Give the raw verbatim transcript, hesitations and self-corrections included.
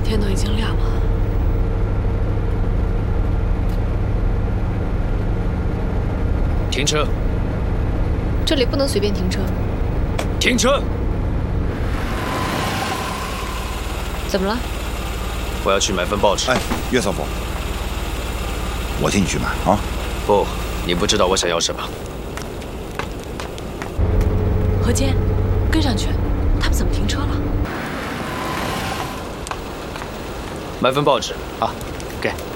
天都已经亮了。 停车！ 这里不能随便停车。 停车！ 怎么了？ 我要去买份报纸。 哎，岳少峰，我替你去买啊。 不，你不知道我想要什么。 何坚，跟上去，他们怎么停车了？ 买份报纸啊，给。